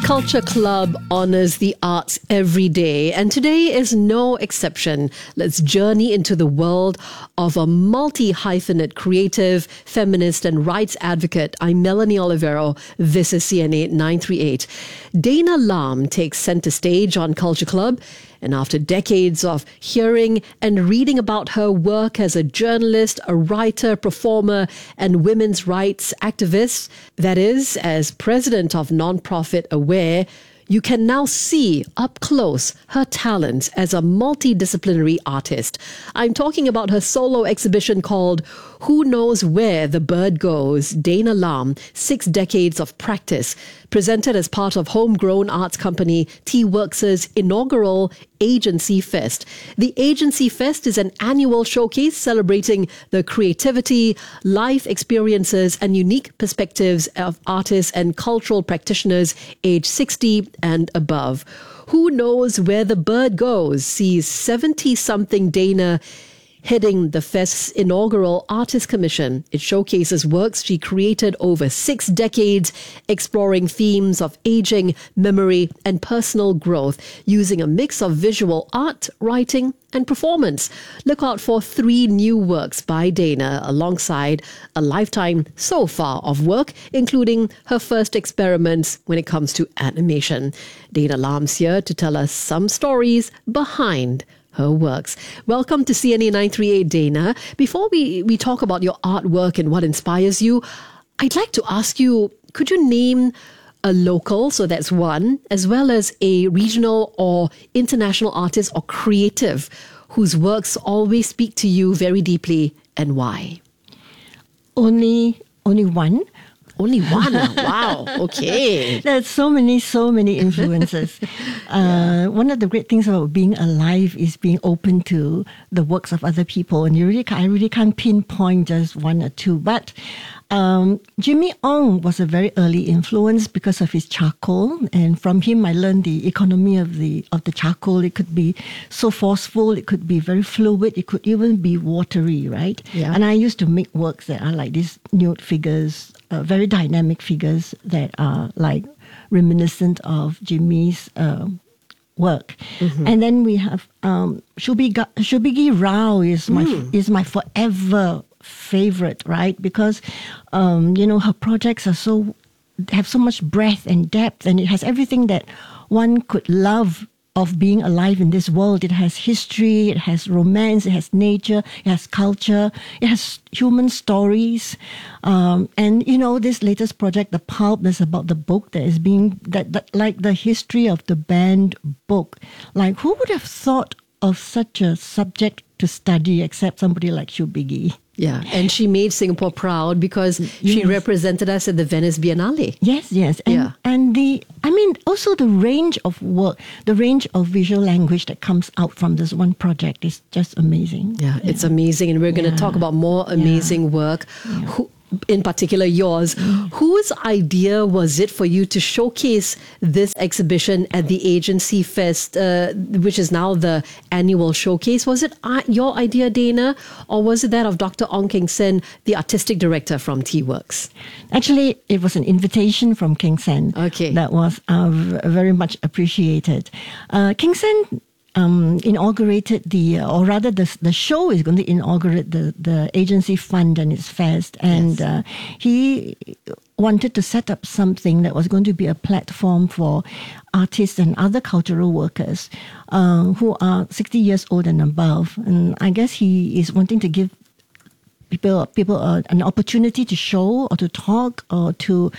Culture Club honors the arts every day, and today is no exception. Let's journey into the world of a multi-hyphenate creative, feminist, and rights advocate. I'm Melanie Olivero. This is CNA 938. Dana Lam takes center stage on Culture Club. And after decades of hearing and reading about her work as a journalist, a writer, performer, and women's rights activist, that is, as president of nonprofit Aware, you can now see up close her talent as a multidisciplinary artist. I'm talking about her solo exhibition called Who Knows Where the Bird Goes? Dana Lam, 6 Decades of Practice, presented as part of homegrown arts company T-Works' inaugural Agency Fest. The Agency Fest is an annual showcase celebrating the creativity, life experiences, and unique perspectives of artists and cultural practitioners aged 60 and above. Who Knows Where the Bird Goes sees 70-something Dana heading the Fest's inaugural Artist Commission. It showcases works she created over 6 decades, exploring themes of aging, memory, and personal growth, using a mix of visual art, writing, and performance. Look out for 3 new works by Dana, alongside a lifetime so far of work, including her first experiments when it comes to animation. Dana Lam's here to tell us some stories behind her works. Welcome to CNA 938, Dana. Before we talk about your artwork and what inspires you, I'd like to ask you, could you name a local, so that's one, as well as a regional or international artist or creative whose works always speak to you very deeply, and why? Only one. Only one? Wow. Okay. There's so many influences. One of the great things about being alive is being open to the works of other people. And I really can't pinpoint just one or two. But Jimmy Ong was a very early influence because of his charcoal. And from him, I learned the economy of the charcoal. It could be so forceful. It could be very fluid. It could even be watery, right? Yeah. And I used to make works that are like these nude figures, very dynamic figures that are like reminiscent of Jimmy's work. Mm-hmm. And then we have Shubigi Rao is my forever favorite, right? Because her projects have so much breadth and depth, and it has everything that one could love of being alive in this world. It has history, it has romance, it has nature, it has culture, it has human stories. And this latest project, The Pulp, is about the book that is being, that like the history of the banned book. Like, who would have thought of such a subject to study except somebody like Shubigi? Yeah, and she made Singapore proud because she represented us at the Venice Biennale. Yes. And also the range of work, the range of visual language that comes out from this one project is just amazing. Yeah, it's amazing. And we're going to talk about more amazing work. Yeah. In particular yours. Whose idea was it for you to showcase this exhibition at the Agency Fest, which is now the annual showcase? Was it your idea, Dana, or was it that of Dr. Ong Keng Sen, the artistic director from T-Works? Actually, it was an invitation from Keng Sen. Okay. That was very much appreciated. Keng Sen inaugurated the show is going to inaugurate the Agency Fund and its fest. And he wanted to set up something that was going to be a platform for artists and other cultural workers who are 60 years old and above. And I guess he is wanting to give people an opportunity to show or to talk or to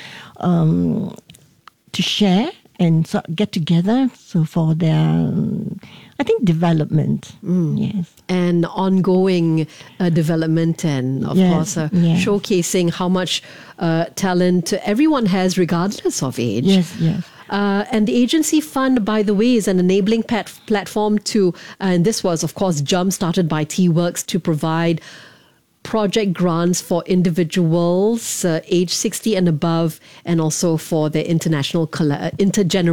share and so get together, so for their, I think, development. Yes. And ongoing development, and of course showcasing how much talent everyone has regardless of age. Yes. And the Agency Fund, by the way, is an enabling platform to, and this was, of course, jump-started by T-Works to provide project grants for individuals age 60 and above, and also for their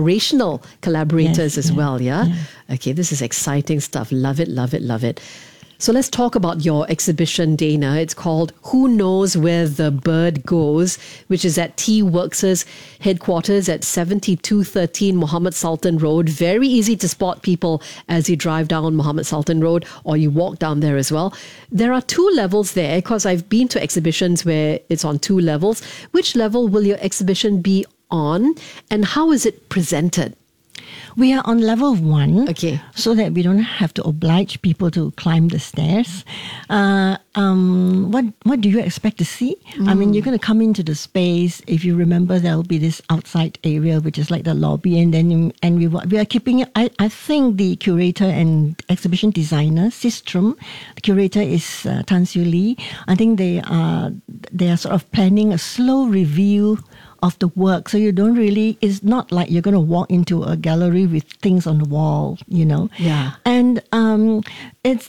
intergenerational collaborators as well. Yeah? Okay, this is exciting stuff. Love it. So let's talk about your exhibition, Dana. It's called Who Knows Where the Bird Goes, which is at Tea Works' headquarters at 7213 Mohammed Sultan Road. Very easy to spot people as you drive down Mohammed Sultan Road, or you walk down there as well. There are 2 levels there, because I've been to exhibitions where it's on 2 levels. Which level will your exhibition be on, and how is it presented? We are on level 1, Okay. so that we don't have to oblige people to climb the stairs. What do you expect to see? I mean, you're going to come into the space. If you remember, there will be this outside area, which is like the lobby, and then we are keeping it. I think the curator and exhibition designer, Sistrum, the curator is Tan Siu Lee. I think they are sort of planning a slow review of the work, so you don't really, it's not like you're going to walk into a gallery with things on the wall, Yeah. And it's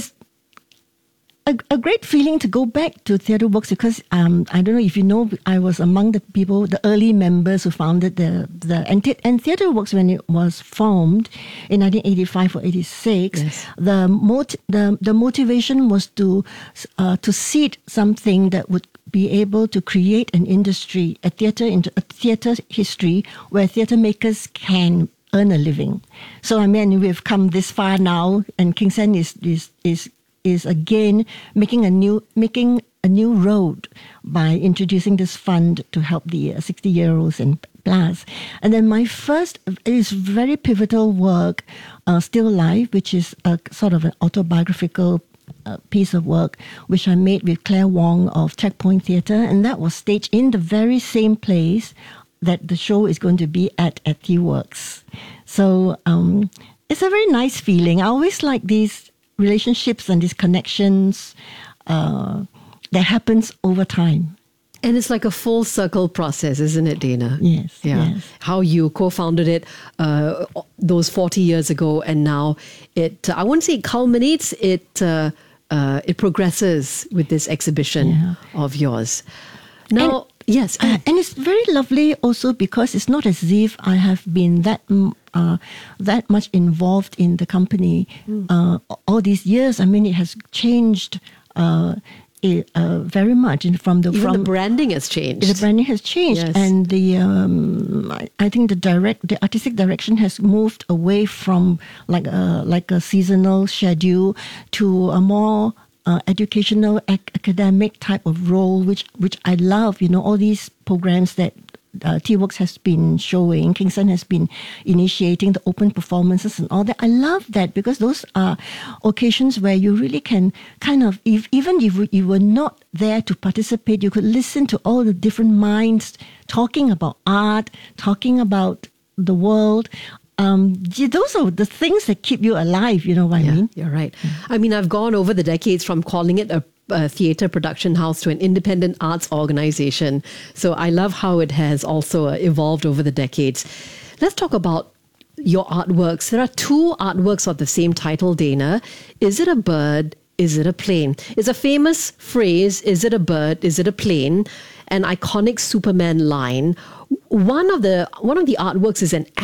a great feeling to go back to Theatre Works, because I don't know if you know, I was among the people, the early members who founded and Theatre Works, when it was formed in 1985 or 86. Yes. The motivation was to seed something that would be able to create an industry, a theatre history where theatre makers can earn a living. So I mean, we've come this far now, and King Sen is again making a new road by introducing this fund to help the 60-year-olds and plus. And then my first is very pivotal work, Still Life, which is a sort of an autobiographical piece of work, which I made with Claire Wong of Checkpoint Theatre, and that was staged in the very same place that the show is going to be at Tea Works. So it's a very nice feeling. I always like these relationships and these connections that happens over time. And it's like a full circle process, isn't it, Dana? Yes. Yeah. Yes. How you co-founded it those 40 years ago, and now I wouldn't say it culminates, it progresses with this exhibition of yours. Now, yes. And it's very lovely also, because it's not as if I have been that much involved in the company all these years. I mean, it has changed very much. The branding has changed. The branding has changed, yes. And I think the artistic direction has moved away from like a seasonal schedule to a more educational, academic type of role, which I love. All these programs that Tea Works has been showing, King Sen has been initiating, the open performances and all that. I love that, because those are occasions where you really can kind of, even if you were not there to participate, you could listen to all the different minds talking about art, talking about the world. Those are the things that keep you alive, you know what I mean? You're right. I mean, I've gone over the decades from calling it a theatre production house to an independent arts organization. So I love how it has also evolved over the decades. Let's talk about your artworks. There are 2 artworks of the same title, Dana. Is it a bird? Is it a plane? It's a famous phrase, is it a bird? Is it a plane? An iconic Superman line. One of the artworks is an